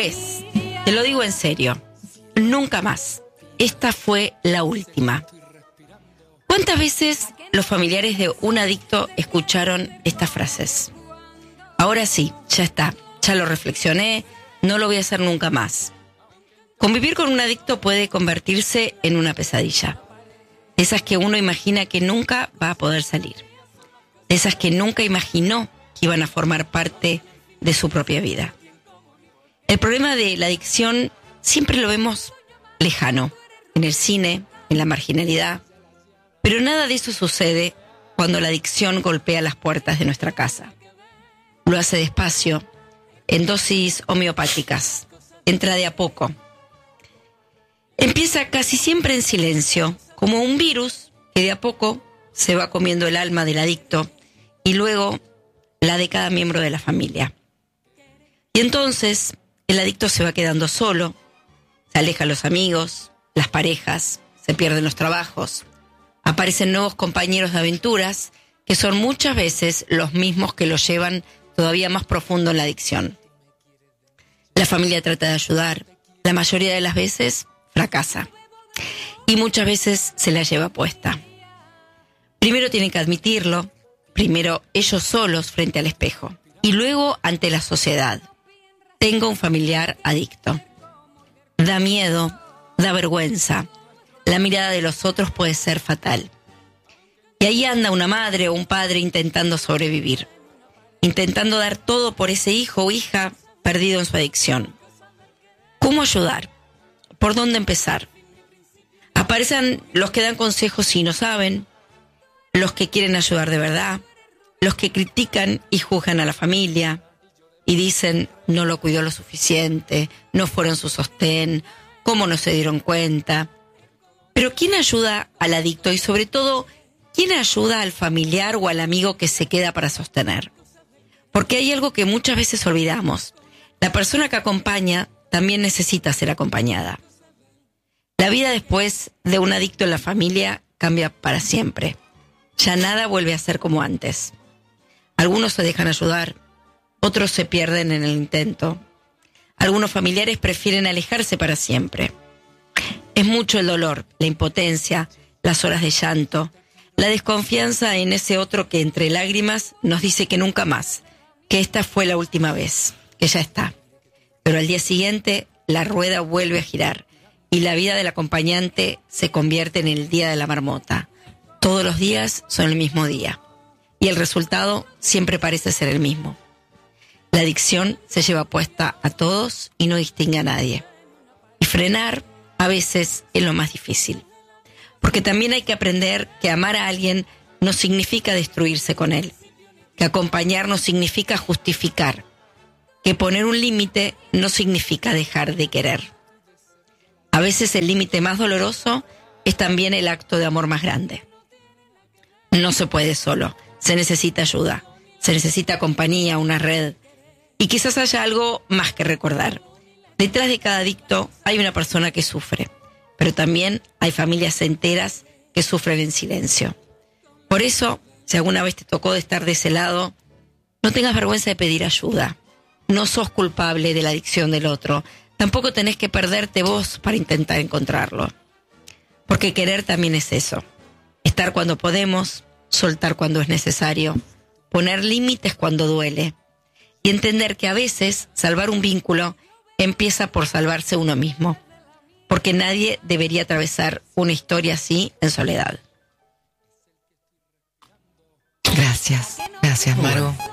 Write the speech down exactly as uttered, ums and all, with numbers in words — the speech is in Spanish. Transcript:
es. Te lo digo en serio. Nunca más. Esta fue la última. ¿Cuántas veces los familiares de un adicto escucharon estas frases? Ahora sí, ya está. Ya lo reflexioné. No lo voy a hacer nunca más. Convivir con un adicto puede convertirse en una pesadilla. De esas que uno imagina que nunca va a poder salir. De esas que nunca imaginó que iban a formar parte de su propia vida. El problema de la adicción siempre lo vemos lejano, en el cine, en la marginalidad, pero nada de eso sucede cuando la adicción golpea las puertas de nuestra casa. Lo hace despacio, en dosis homeopáticas, entra de a poco. Empieza casi siempre en silencio, como un virus que de a poco se va comiendo el alma del adicto y luego la de cada miembro de la familia. Y entonces el adicto se va quedando solo, se alejan los amigos, las parejas, se pierden los trabajos, aparecen nuevos compañeros de aventuras que son muchas veces los mismos que lo llevan todavía más profundo en la adicción. La familia trata de ayudar, la mayoría de las veces fracasa y muchas veces se la lleva puesta. Primero tienen que admitirlo, primero ellos solos frente al espejo y luego ante la sociedad. Tengo un familiar adicto. Da miedo, da vergüenza. La mirada de los otros puede ser fatal. Y ahí anda una madre o un padre intentando sobrevivir, intentando dar todo por ese hijo o hija perdido en su adicción. ¿Cómo ayudar? ¿Por dónde empezar? Aparecen los que dan consejos y no saben, los que quieren ayudar de verdad, los que critican y juzgan a la familia y dicen no lo cuidó lo suficiente, no fueron su sostén, cómo no se dieron cuenta. Pero ¿quién ayuda al adicto y sobre todo, quién ayuda al familiar o al amigo que se queda para sostener? Porque hay algo que muchas veces olvidamos. La persona que acompaña también necesita ser acompañada. La vida después de un adicto en la familia cambia para siempre. Ya nada vuelve a ser como antes. Algunos se dejan ayudar, otros se pierden en el intento. Algunos familiares prefieren alejarse para siempre. Es mucho el dolor, la impotencia, las horas de llanto, la desconfianza en ese otro que entre lágrimas nos dice que nunca más, que esta fue la última vez, que ya está. Pero al día siguiente la rueda vuelve a girar y la vida del acompañante se convierte en el día de la marmota. Todos los días son el mismo día y el resultado siempre parece ser el mismo. La adicción se lleva puesta a todos y no distingue a nadie. Y frenar a veces es lo más difícil. Porque también hay que aprender que amar a alguien no significa destruirse con él. Que acompañar no significa justificar. Que poner un límite no significa dejar de querer. A veces el límite más doloroso es también el acto de amor más grande. No se puede solo. Se necesita ayuda. Se necesita compañía, una red. Y quizás haya algo más que recordar. Detrás de cada adicto hay una persona que sufre, pero también hay familias enteras que sufren en silencio. Por eso, si alguna vez te tocó de estar de ese lado, no tengas vergüenza de pedir ayuda. No sos culpable de la adicción del otro. Tampoco tenés que perderte vos para intentar encontrarlo. Porque querer también es eso. Estar cuando podemos, soltar cuando es necesario, poner límites cuando duele. Y entender que a veces salvar un vínculo empieza por salvarse uno mismo. Porque nadie debería atravesar una historia así en soledad. Gracias. Gracias, Maru.